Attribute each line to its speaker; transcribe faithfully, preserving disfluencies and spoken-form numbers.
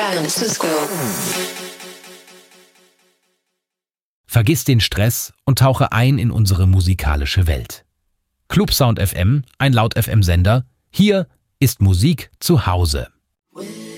Speaker 1: Francisco.
Speaker 2: Vergiss den Stress und tauche ein in unsere musikalische Welt. Clubsound F M, ein Laut-F M-Sender. Hier ist Musik zu Hause.